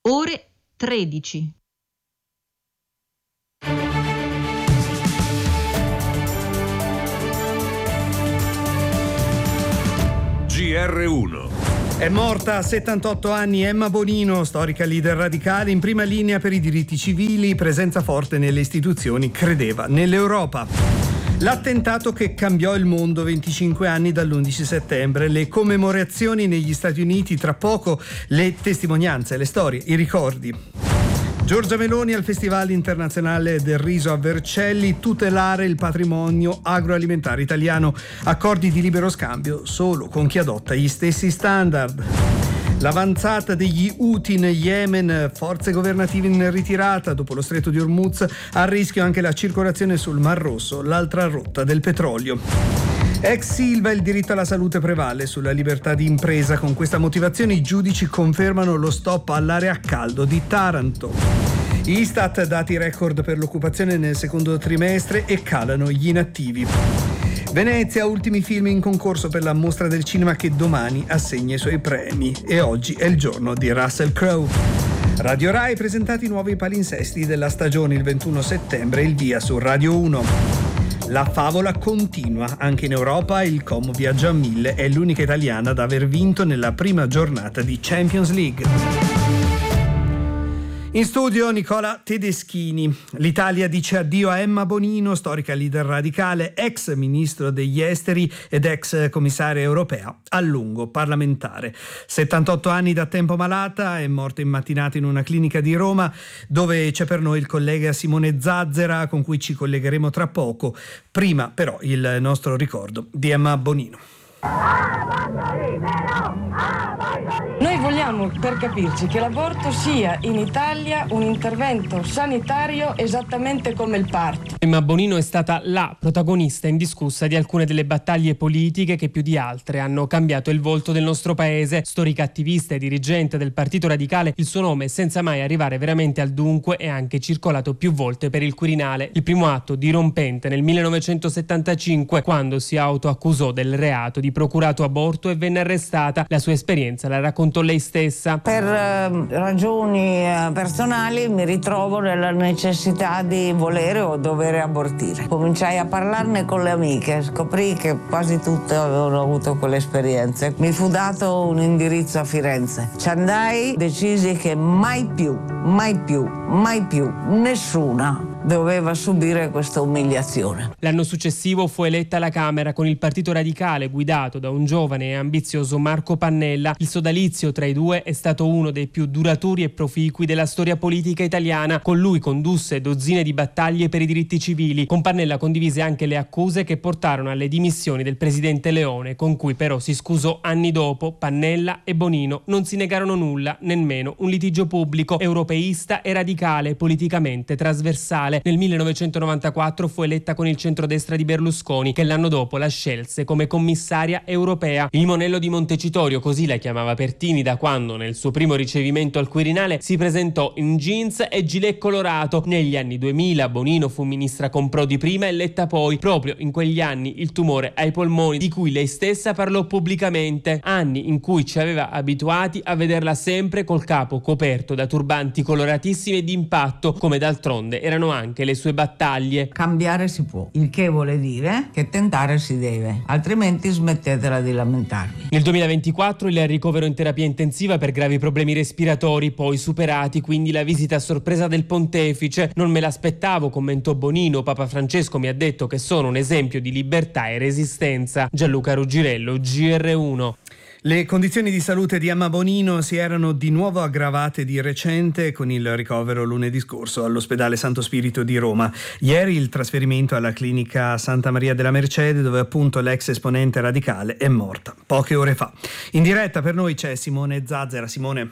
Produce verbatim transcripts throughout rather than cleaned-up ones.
ore tredici. G R uno. È morta a settantotto anni Emma Bonino, storica leader radicale in prima linea per i diritti civili, presenza forte nelle istituzioni, credeva nell'Europa. L'attentato che cambiò il mondo, venticinque anni dall'undici settembre, le commemorazioni negli Stati Uniti, tra poco le testimonianze, le storie, i ricordi. Giorgia Meloni al Festival internazionale del riso a Vercelli, tutelare il patrimonio agroalimentare italiano, accordi di libero scambio solo con chi adotta gli stessi standard. L'avanzata degli Houthi in Yemen, forze governative in ritirata dopo lo stretto di Hormuz, a rischio anche la circolazione sul Mar Rosso, l'altra rotta del petrolio. Ex Silva, il diritto alla salute prevale sulla libertà di impresa. Con questa motivazione i giudici confermano lo stop all'area a caldo di Taranto. Istat, dati record per l'occupazione nel secondo trimestre e calano gli inattivi. Venezia, ultimi film in concorso per la mostra del cinema che domani assegna i suoi premi. E oggi è il giorno di Russell Crowe. Radio Rai, presentati i nuovi palinsesti della stagione il ventuno settembre, il via su Radio uno. La favola continua, anche in Europa il Como viaggia a mille, è l'unica italiana ad aver vinto nella prima giornata di Champions League. In studio Nicola Tedeschini. L'Italia dice addio a Emma Bonino, storica leader radicale, ex ministro degli esteri ed ex commissaria europea, a lungo parlamentare. settantotto anni da tempo malata, è morta in mattinata in una clinica di Roma, dove c'è per noi il collega Simone Zazzera, con cui ci collegheremo tra poco. Prima però il nostro ricordo di Emma Bonino. Noi vogliamo, per capirci, che l'aborto sia in Italia un intervento sanitario esattamente come il parto. Emma Bonino è stata la protagonista indiscussa di alcune delle battaglie politiche che più di altre hanno cambiato il volto del nostro paese. Storica attivista e dirigente del Partito Radicale, il suo nome, senza mai arrivare veramente al dunque, è anche circolato più volte per il Quirinale. Il primo atto dirompente nel millenovecentosettantacinque, quando si autoaccusò del reato di procurato aborto e venne arrestata. La sua esperienza la raccontò lei stessa. Per eh, ragioni eh, personali mi ritrovo nella necessità di volere o dovere abortire. Cominciai a parlarne con le amiche, scoprì che quasi tutte avevano avuto quelle esperienze. Mi fu dato un indirizzo a Firenze. Ci andai, decisi che mai più, mai più, mai più, nessuna doveva subire questa umiliazione. L'anno successivo fu eletta alla Camera con il Partito Radicale guidato da un giovane e ambizioso Marco Pannella. Il sodalizio tra i due è stato uno dei più duraturi e proficui della storia politica italiana. Con lui condusse dozzine di battaglie per i diritti civili. Con Pannella condivise anche le accuse che portarono alle dimissioni del presidente Leone, con cui però si scusò anni dopo. Pannella e Bonino non si negarono nulla, nemmeno un litigio pubblico. Europeista e radicale, politicamente trasversale. Nel millenovecentonovantaquattro fu eletta con il centrodestra di Berlusconi, che l'anno dopo la scelse come commissaria europea. Il monello di Montecitorio, così la chiamava Pertini da quando nel suo primo ricevimento al Quirinale si presentò in jeans e gilet colorato. Negli anni duemila Bonino fu ministra con Prodi prima e Letta poi. Proprio in quegli anni il tumore ai polmoni, di cui lei stessa parlò pubblicamente. Anni in cui ci aveva abituati a vederla sempre col capo coperto da turbanti coloratissimi e d'impatto, come d'altronde erano anche anche le sue battaglie. Cambiare si può, il che vuole dire che tentare si deve, altrimenti smettetela di lamentarvi. Nel duemilaventiquattro il ricovero in terapia intensiva per gravi problemi respiratori, poi superati, quindi la visita a sorpresa del pontefice. Non me l'aspettavo, commentò Bonino. Papa Francesco mi ha detto che sono un esempio di libertà e resistenza. Gianluca Ruggirello, G R uno. Le condizioni di salute di Emma Bonino si erano di nuovo aggravate di recente con il ricovero lunedì scorso all'ospedale Santo Spirito di Roma. Ieri il trasferimento alla clinica Santa Maria della Mercede, dove appunto l'ex esponente radicale è morta poche ore fa. In diretta per noi c'è Simone Zazzera. Simone.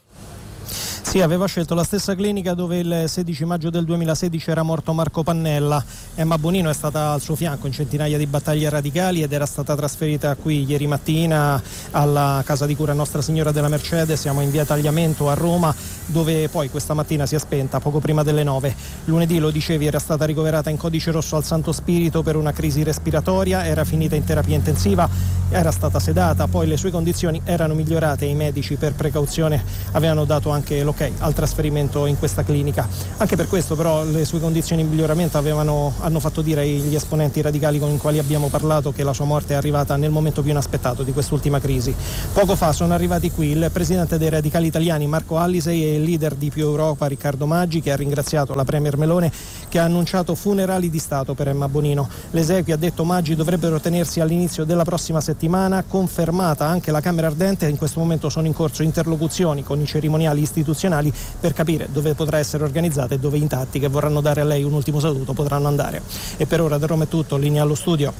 Sì, aveva scelto la stessa clinica dove il sedici maggio del duemilasedici era morto Marco Pannella. Emma Bonino è stata al suo fianco in centinaia di battaglie radicali ed era stata trasferita qui ieri mattina alla casa di cura Nostra Signora della Mercede. Siamo in via Tagliamento a Roma, dove poi questa mattina si è spenta poco prima delle nove. Lunedì, lo dicevi, era stata ricoverata in codice rosso al Santo Spirito per una crisi respiratoria, era finita in terapia intensiva, era stata sedata, poi le sue condizioni erano migliorate e i medici per precauzione avevano dato anche l'ok al trasferimento in questa clinica. Anche per questo però le sue condizioni in miglioramento avevano, hanno fatto dire agli esponenti radicali con i quali abbiamo parlato che la sua morte è arrivata nel momento più inaspettato di quest'ultima crisi. Poco fa sono arrivati qui il presidente dei radicali italiani Marco Allisei e il leader di Più Europa Riccardo Maggi, che ha ringraziato la premier Meloni, che ha annunciato funerali di Stato per Emma Bonino. Le esequie, ha detto Maggi, dovrebbero tenersi all'inizio della prossima settimana, confermata anche la Camera Ardente. In questo momento sono in corso interlocuzioni con i cerimoniali istituzionali per capire dove potrà essere organizzata e dove intatti che vorranno dare a lei un ultimo saluto potranno andare. E per ora da Roma è tutto, linea allo studio.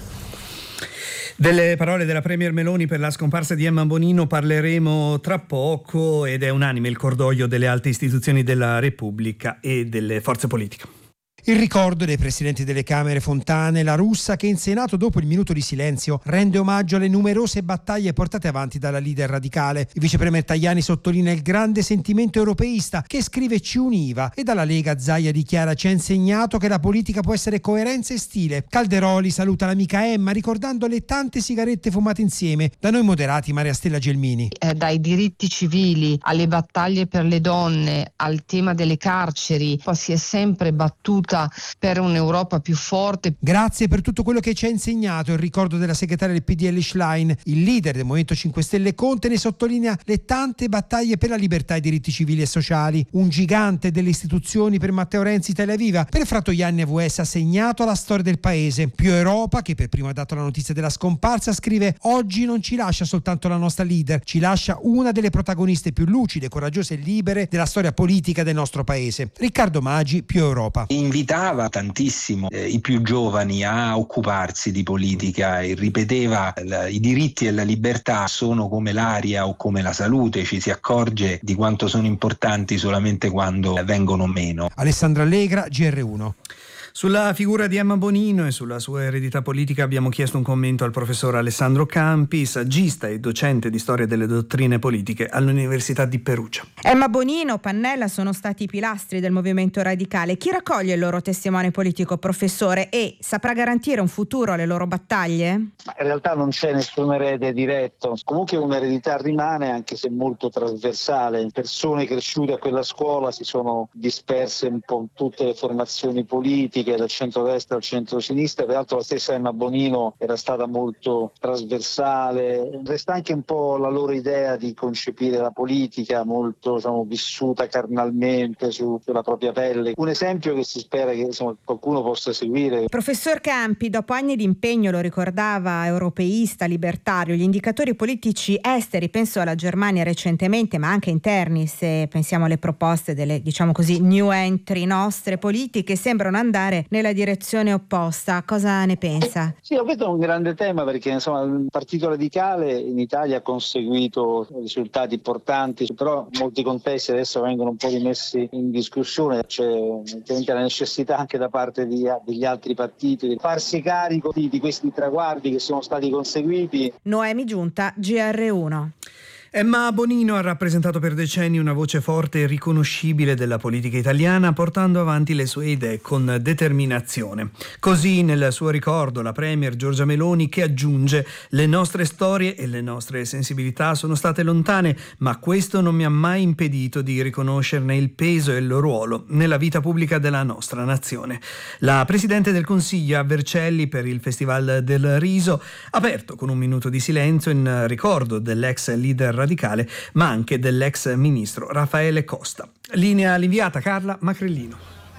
Delle parole della premier Meloni per la scomparsa di Emma Bonino parleremo tra poco, ed è unanime il cordoglio delle alte istituzioni della Repubblica e delle forze politiche. Il ricordo dei presidenti delle Camere Fontana e La Russa, che in Senato, dopo il minuto di silenzio, rende omaggio alle numerose battaglie portate avanti dalla leader radicale. Il vicepremier Tajani sottolinea il grande sentimento europeista che, scrive, ci univa, e dalla Lega Zaia dichiara: ci ha insegnato che la politica può essere coerenza e stile. Calderoli saluta l'amica Emma ricordando le tante sigarette fumate insieme. Da noi moderati, Maria Stella Gelmini. Eh, dai diritti civili alle battaglie per le donne, al tema delle carceri, poi si è sempre battuta per un'Europa più forte. Grazie per tutto quello che ci ha insegnato, il ricordo della segretaria del P D L Schlein. Il leader del Movimento cinque Stelle Conte ne sottolinea le tante battaglie per la libertà e i diritti civili e sociali. Un gigante delle istituzioni per Matteo Renzi, Italia Viva. Per Fratoianni A V S ha segnato la storia del paese. Più Europa, che per primo ha dato la notizia della scomparsa, scrive: oggi non ci lascia soltanto la nostra leader, ci lascia una delle protagoniste più lucide, coraggiose e libere della storia politica del nostro paese. Riccardo Maggi, Più Europa. Invitava tantissimo eh, i più giovani a occuparsi di politica e ripeteva: la, i diritti e la libertà sono come l'aria o come la salute, ci si accorge di quanto sono importanti solamente quando vengono meno. Alessandra Allegra, G R uno. Sulla figura di Emma Bonino e sulla sua eredità politica abbiamo chiesto un commento al professor Alessandro Campi, saggista e docente di storia delle dottrine politiche all'Università di Perugia. Emma Bonino, Pannella sono stati i pilastri del movimento radicale. Chi raccoglie il loro testimone politico, professore, e saprà garantire un futuro alle loro battaglie? In realtà non c'è nessun erede diretto, comunque un'eredità rimane, anche se molto trasversale. Persone cresciute a quella scuola si sono disperse un po' in tutte le formazioni politiche, dal centro-destra al centro-sinistra. Peraltro la stessa Emma Bonino era stata molto trasversale. Resta anche un po' la loro idea di concepire la politica, molto, diciamo, vissuta carnalmente su, sulla propria pelle. Un esempio che si spera che, insomma, qualcuno possa seguire. Professor Campi, dopo anni di impegno, lo ricordava, europeista, libertario, gli indicatori politici esteri, penso alla Germania recentemente, ma anche interni, se pensiamo alle proposte delle, diciamo così, new entry nostre politiche, sembrano andare nella direzione opposta. Cosa ne pensa? Sì, questo è un grande tema, perché insomma il Partito Radicale in Italia ha conseguito risultati importanti, però in molti contesti adesso vengono un po' rimessi in discussione. C'è la necessità anche da parte di, degli altri partiti di farsi carico di, di questi traguardi che sono stati conseguiti. Noemi Giunta, G R uno. Emma Bonino ha rappresentato per decenni una voce forte e riconoscibile della politica italiana, portando avanti le sue idee con determinazione. Così, nel suo ricordo, la premier Giorgia Meloni, che aggiunge: le nostre storie e le nostre sensibilità sono state lontane, ma questo non mi ha mai impedito di riconoscerne il peso e il ruolo nella vita pubblica della nostra nazione. La Presidente del Consiglio a Vercelli, per il Festival del Riso, aperto con un minuto di silenzio in ricordo dell'ex leader radicale, ma anche dell'ex ministro Raffaele Costa. Linea all'inviata Carla Macrellino.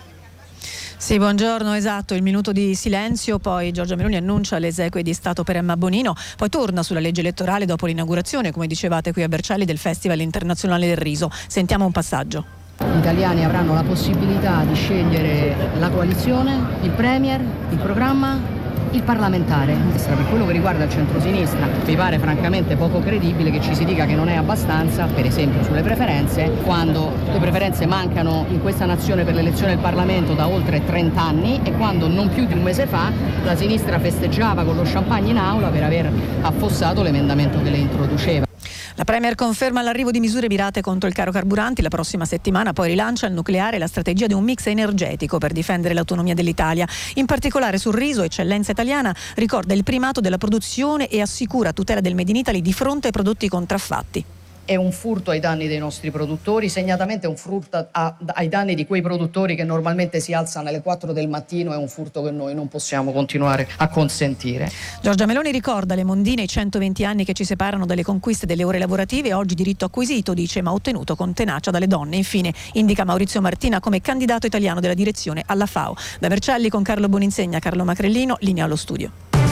Sì, buongiorno, esatto, il minuto di silenzio, poi Giorgia Meloni annuncia le esequie di Stato per Emma Bonino, poi torna sulla legge elettorale dopo l'inaugurazione, come dicevate qui a Vercelli, del Festival Internazionale del Riso. Sentiamo un passaggio. Gli italiani avranno la possibilità di scegliere la coalizione, il premier, il programma, il parlamentare. Per quello che riguarda il centrosinistra, mi pare francamente poco credibile che ci si dica che non è abbastanza, per esempio sulle preferenze, quando le preferenze mancano in questa nazione per l'elezione del Parlamento da oltre trenta anni e quando non più di un mese fa la sinistra festeggiava con lo champagne in aula per aver affossato l'emendamento che le introduceva. La Premier conferma l'arrivo di misure mirate contro il caro carburanti. La prossima settimana poi rilancia il nucleare e la strategia di un mix energetico per difendere l'autonomia dell'Italia. In particolare sul riso, eccellenza italiana, ricorda il primato della produzione e assicura tutela del Made in Italy di fronte ai prodotti contraffatti. È un furto ai danni dei nostri produttori, segnatamente è un furto a, ai danni di quei produttori che normalmente si alzano alle quattro del mattino, è un furto che noi non possiamo continuare a consentire. Giorgia Meloni ricorda le mondine i centoventi anni che ci separano dalle conquiste delle ore lavorative, oggi diritto acquisito, dice, ma ottenuto con tenacia dalle donne. Infine indica Maurizio Martina come candidato italiano della direzione alla FAO. Da Vercelli con Carlo Boninsegna, Carlo Macrellino, linea allo studio.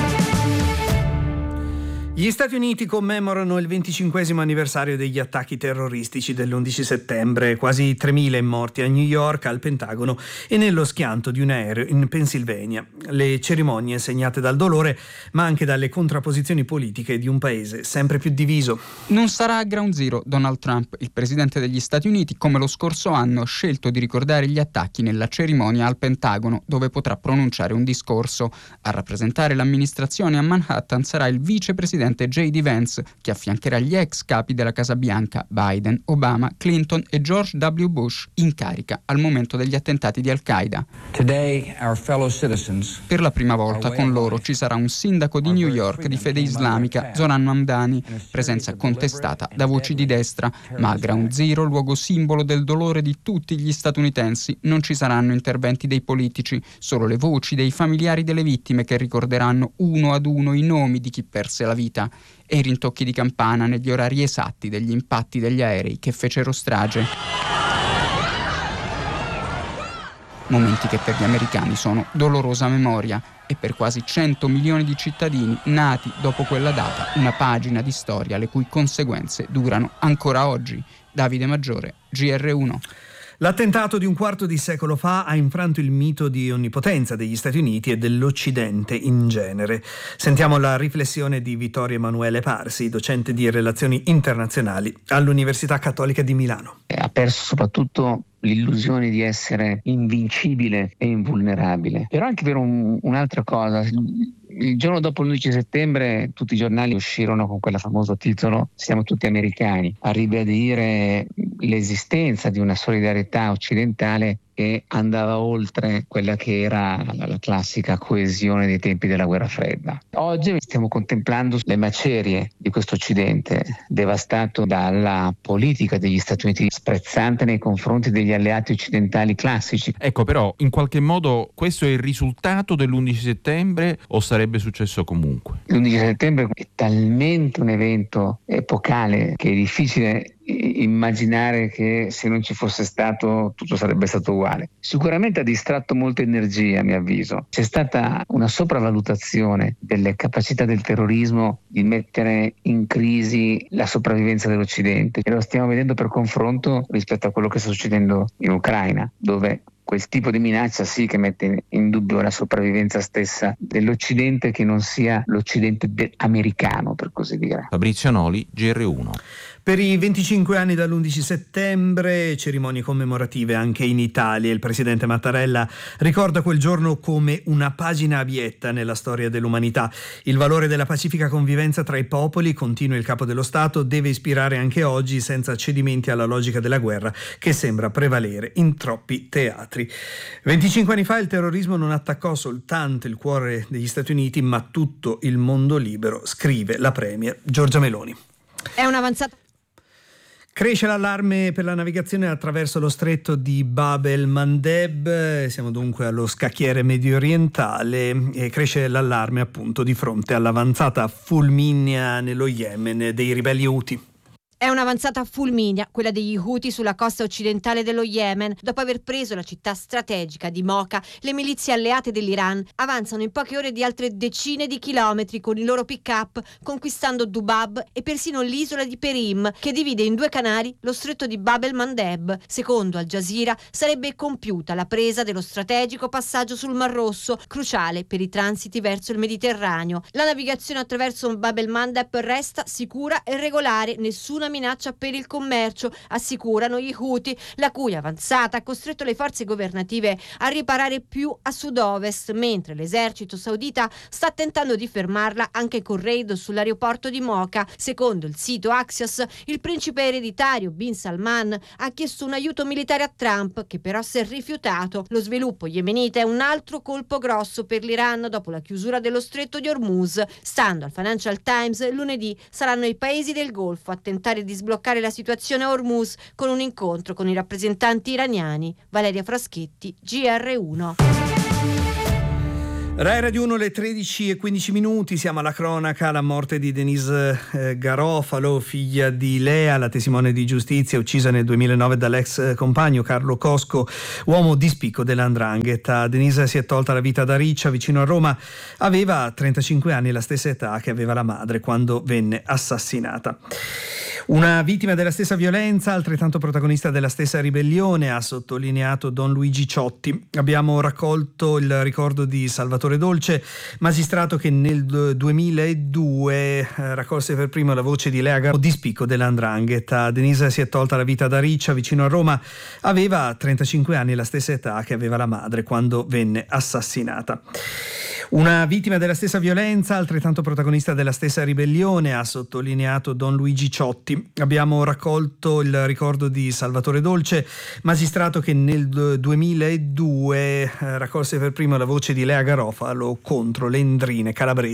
Gli Stati Uniti commemorano il venticinquesimo anniversario degli attacchi terroristici dell'undici settembre, quasi tremila morti a New York, al Pentagono e nello schianto di un aereo in Pennsylvania. Le cerimonie segnate dal dolore, ma anche dalle contrapposizioni politiche di un paese sempre più diviso. Non sarà a Ground Zero Donald Trump, il presidente degli Stati Uniti, come lo scorso anno ha scelto di ricordare gli attacchi nella cerimonia al Pentagono, dove potrà pronunciare un discorso. A rappresentare l'amministrazione a Manhattan sarà il vicepresidente J D Vance, che affiancherà gli ex capi della Casa Bianca Biden, Obama, Clinton e George W. Bush, in carica al momento degli attentati di Al-Qaeda. Today, our fellow citizens, per la prima volta con loro ci sarà un sindaco di New York di fede islamica, Zoran Mamdani, presenza contestata da voci di destra, ma a Ground Zero, luogo simbolo del dolore di tutti gli statunitensi, non ci saranno interventi dei politici, solo le voci dei familiari delle vittime che ricorderanno uno ad uno i nomi di chi perse la vita e i rintocchi di campana negli orari esatti degli impatti degli aerei che fecero strage. Momenti che per gli americani sono dolorosa memoria e per quasi cento milioni di cittadini nati dopo quella data una pagina di storia le cui conseguenze durano ancora oggi. Davide Maggiore, G R uno. L'attentato di un quarto di secolo fa ha infranto il mito di onnipotenza degli Stati Uniti e dell'Occidente in genere. Sentiamo la riflessione di Vittorio Emanuele Parsi, docente di relazioni internazionali all'Università Cattolica di Milano. Ha perso soprattutto l'illusione di essere invincibile e invulnerabile. Però anche per un, un'altra cosa, il giorno dopo l'undici settembre tutti i giornali uscirono con quel famoso titolo "Siamo tutti americani", a ribadire l'esistenza di una solidarietà occidentale che andava oltre quella che era la classica coesione dei tempi della guerra fredda. Oggi stiamo contemplando le macerie di questo Occidente devastato dalla politica degli Stati Uniti sprezzante nei confronti degli alleati occidentali classici. Ecco, però in qualche modo questo è il risultato dell'undici settembre o sarebbe successo comunque? L'undici settembre è talmente un evento epocale che è difficile immaginare che se non ci fosse stato tutto sarebbe stato uguale. Sicuramente ha distratto molta energia, a mio avviso. C'è stata una sopravvalutazione delle capacità del terrorismo di mettere in crisi la sopravvivenza dell'Occidente, e lo stiamo vedendo per confronto rispetto a quello che sta succedendo in Ucraina, dove quel tipo di minaccia sì che mette in dubbio la sopravvivenza stessa dell'Occidente, che non sia l'Occidente de- americano, per così dire. Fabrizio Noli, G R uno. Per i venticinque anni dall'undici settembre, cerimonie commemorative anche in Italia. Il presidente Mattarella ricorda quel giorno come una pagina abietta nella storia dell'umanità. Il valore della pacifica convivenza tra i popoli, continua il capo dello Stato, deve ispirare anche oggi, senza cedimenti alla logica della guerra che sembra prevalere in troppi teatri. venticinque anni fa il terrorismo non attaccò soltanto il cuore degli Stati Uniti, ma tutto il mondo libero, scrive la premier Giorgia Meloni. È un'avanzata. Cresce l'allarme per la navigazione attraverso lo stretto di Bab el-Mandeb, siamo dunque allo scacchiere medio orientale, e cresce l'allarme appunto di fronte all'avanzata fulminea nello Yemen dei ribelli Houthi. È un'avanzata fulminea, quella degli Houthi sulla costa occidentale dello Yemen. Dopo aver preso la città strategica di Mocha, le milizie alleate dell'Iran avanzano in poche ore di altre decine di chilometri con i loro pick-up, conquistando Dubab e persino l'isola di Perim, che divide in due canali lo stretto di Bab el-Mandeb. Secondo Al Jazeera, sarebbe compiuta la presa dello strategico passaggio sul Mar Rosso, cruciale per i transiti verso il Mediterraneo. La navigazione attraverso Bab el-Mandeb resta sicura e regolare, nessuna minaccia per il commercio, assicurano gli Houthi, la cui avanzata ha costretto le forze governative a riparare più a sud-ovest, mentre l'esercito saudita sta tentando di fermarla anche con raid sull'aeroporto di Mocha. Secondo il sito Axios, il principe ereditario Bin Salman ha chiesto un aiuto militare a Trump, che però si è rifiutato. Lo sviluppo yemenita è un altro colpo grosso per l'Iran dopo la chiusura dello stretto di Hormuz. Stando al Financial Times, lunedì saranno i paesi del Golfo a tentare di sbloccare la situazione a Hormuz con un incontro con i rappresentanti iraniani. Valeria Fraschetti, G R uno. Rai Radio uno, le tredici e quindici minuti, siamo alla cronaca. La morte di Denise eh, Garofalo, figlia di Lea, la testimone di giustizia, uccisa nel duemilanove dall'ex compagno Carlo Cosco, uomo di spicco dell'Andrangheta. Denise si è tolta la vita da Riccia, vicino a Roma. Aveva trentacinque anni, la stessa età che aveva la madre quando venne assassinata. Una vittima della stessa violenza, altrettanto protagonista della stessa ribellione, ha sottolineato Don Luigi Ciotti. Abbiamo raccolto il ricordo di Salvatore Dolce, magistrato che nel duemiladue eh, raccolse per primo la voce di Lea Garofalo, di spicco dell'Andrangheta. Denise si è tolta la vita da Riccia, vicino a Roma. Aveva trentacinque anni, la stessa età che aveva la madre quando venne assassinata. Una vittima della stessa violenza, altrettanto protagonista della stessa ribellione, ha sottolineato Don Luigi Ciotti. Abbiamo raccolto il ricordo di Salvatore Dolce, magistrato che nel duemiladue eh, raccolse per primo la voce di Lea Garofalo contro le Endrine calabresi.